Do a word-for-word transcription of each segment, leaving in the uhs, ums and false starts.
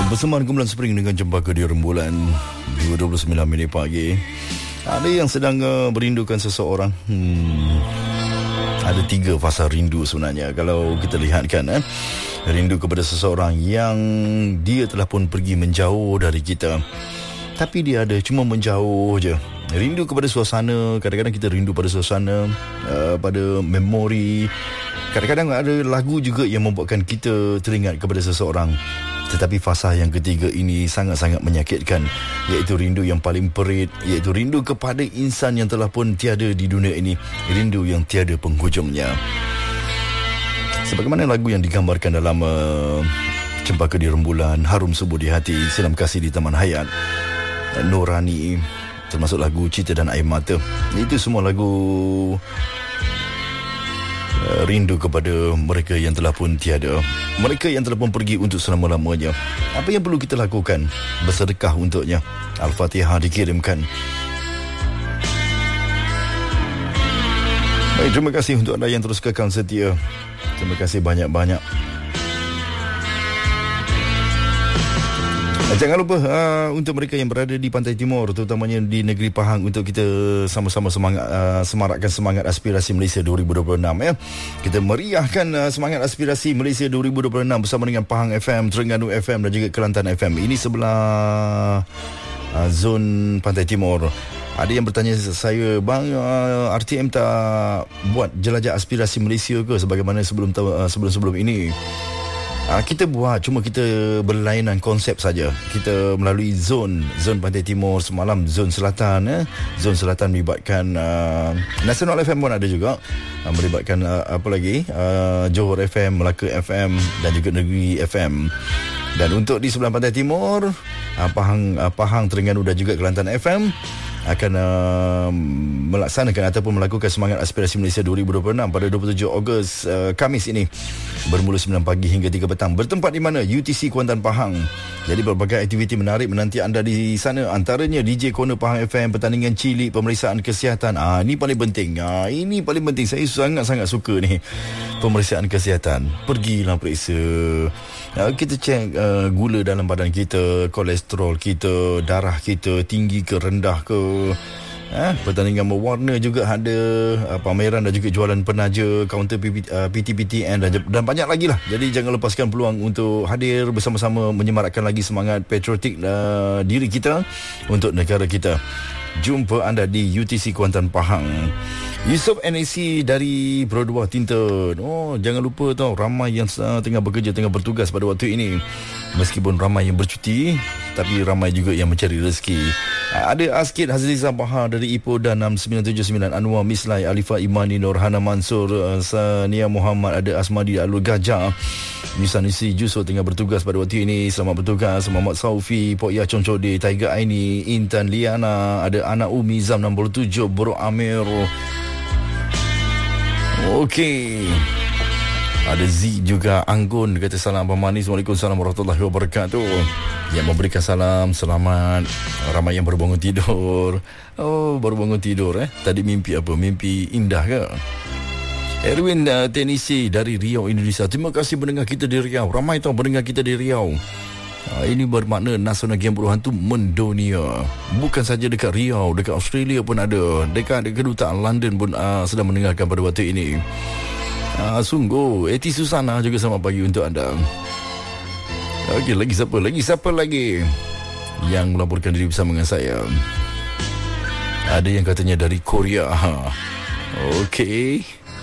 Bersama Kumpulan Spring dengan Cempaka di Rembulan dua dua puluh sembilan minit pagi. Ada yang sedang uh, merindukan seseorang. hmm. Ada tiga fasa rindu sebenarnya. Kalau kita lihatkan eh? Rindu kepada seseorang yang dia telah pun pergi menjauh dari kita, tapi dia ada cuma menjauh je. Rindu kepada suasana. Kadang-kadang kita rindu pada suasana, uh, pada memori. Kadang-kadang ada lagu juga yang membuatkan kita teringat kepada seseorang. Tetapi fasa yang ketiga ini sangat-sangat menyakitkan, iaitu rindu yang paling perit, iaitu rindu kepada insan yang telah pun tiada di dunia ini. Rindu yang tiada penghujungnya. Sebagaimana lagu yang digambarkan dalam uh, Cempaka di Rembulan, Harum Subuh di Hati, Senam Kasih di Taman Hayat, Nurani, termasuk lagu Cinta dan Air Mata. Itu semua lagu uh, rindu kepada mereka yang telah pun tiada, mereka yang telah pun pergi untuk selama-lamanya. Apa yang perlu kita lakukan? Bersedekah untuknya. Al-Fatihah dikirimkan. Baik, terima kasih untuk anda yang terus kekal setia. Terima kasih banyak-banyak. Jangan lupa uh, untuk mereka yang berada di Pantai Timur, terutamanya di negeri Pahang, untuk kita sama-sama semangat uh, semarakkan semangat aspirasi Malaysia dua ribu dua puluh enam ya. Kita meriahkan uh, semangat aspirasi Malaysia dua ribu dua puluh enam bersama dengan Pahang F M, Terengganu F M dan juga Kelantan F M. Ini sebelah uh, zon Pantai Timur. Ada yang bertanya saya, bang, uh, R T M tak buat jelajah aspirasi Malaysia ke sebagaimana sebelum uh, sebelum-sebelum ini? Uh, kita buat, cuma kita berlainan konsep saja. Kita melalui zon zon Pantai Timur, semalam zon Selatan eh. Zon Selatan melibatkan uh, Nasional F M pun ada juga, uh, melibatkan uh, apa lagi uh, Johor F M, Melaka F M dan juga Negeri F M. Dan untuk di sebelah Pantai Timur, uh, Pahang uh, Pahang, Terengganu dan juga Kelantan F M akan uh, melaksanakan ataupun melakukan semangat aspirasi Malaysia dua ribu dua puluh enam pada dua puluh tujuh Ogos uh, Khamis ini, bermula sembilan pagi hingga tiga petang. Bertempat di mana? U T C Kuantan Pahang. Jadi berbagai aktiviti menarik menanti anda di sana, antaranya D J Corner Pahang F M, pertandingan cilik, pemeriksaan kesihatan. Ah, ini paling penting. Ah, ini paling penting. Saya sangat-sangat suka ni. Pemeriksaan kesihatan. Pergilah periksa. Uh, kita cek uh, gula dalam badan kita, kolesterol kita, darah kita tinggi ke rendah ke. Eh, pertandingan berwarna juga ada, uh, pameran dan juga jualan penaja, kaunter P T P T N dan, dan banyak lagi lah. Jadi jangan lepaskan peluang untuk hadir bersama-sama menyemarakkan lagi semangat patriotik uh, diri kita untuk negara kita. Jumpa anda di U T C Kuantan Pahang. Yusof N A C dari Brodua Tinta. Oh, jangan lupa tau, ramai yang uh, tengah bekerja, tengah bertugas pada waktu ini. Meskipun ramai yang bercuti, tapi ramai juga yang mencari rezeki. uh, Ada Askid Hazrizah Bahar dari Ipoh dan enam sembilan tujuh sembilan, Anwar Mislai, Alifah Imani, Nurhana Mansur, uh, Sania Muhammad, ada Asmadi Alul Gajah, Yusanusi Juso tengah bertugas pada waktu ini. Selamat bertugas. Muhammad Saufi, Pok Yah Concode, Tiger Aini, Intan Liana, ada Anak Umi Zam enam puluh tujuh, Bro Amir. Okey. Ada Z juga, Anggun kata salam Abang Manis, Waalaikumsalam warahmatullahi wabarakatuh. Yang memberikan salam selamat, ramai yang baru bangun tidur. Oh, baru bangun tidur eh. Tadi mimpi apa? Mimpi indah ke? Erwin uh, Tenisi dari Riau, Indonesia. Terima kasih mendengar kita di Riau. Ramai tau mendengar kita di Riau. Uh, ini bermakna Nasional Game Puluhan tu mendunia. Bukan saja dekat Riau, dekat Australia pun ada. Dekat kedutaan London pun uh, sedang mendengarkan pada waktu ini. Uh, sungguh, Eti Susana juga selamat pagi untuk anda. Okey, lagi siapa? Lagi siapa lagi yang melaporkan diri bersama dengan saya? Ada yang katanya dari Korea. Okey.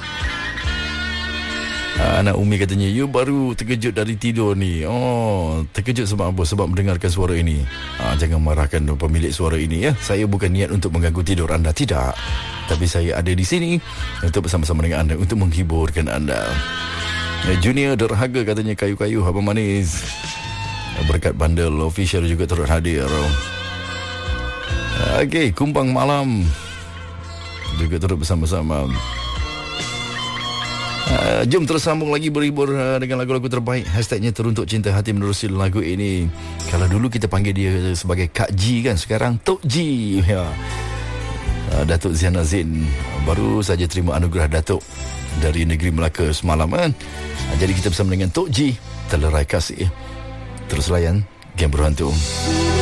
Anak Umi katanya, you baru terkejut dari tidur ni. Oh, terkejut sebab apa? Sebab mendengarkan suara ini. ha, Jangan marahkan pemilik suara ini ya. Saya bukan niat untuk mengganggu tidur anda, tidak. Tapi saya ada di sini untuk bersama-sama dengan anda, untuk menghiburkan anda. Junior derhaga katanya, kayu-kayu Abang Manis. Berkat bundle official juga turut hadir. Okey, Kumbang Malam juga turut bersama-sama. Uh, jom tersambung lagi berhibur uh, dengan lagu-lagu terbaik. Hashtagnya Teruntuk Cinta Hati menerusi lagu ini. Kalau dulu kita panggil dia sebagai Kak G kan, sekarang Tok G ya. uh, Datuk Ziana Zain baru saja terima anugerah Datuk dari negeri Melaka semalam kan. uh, Jadi kita bersama dengan Tok G, Telerai Kasih. Terus layan Game Berhantu.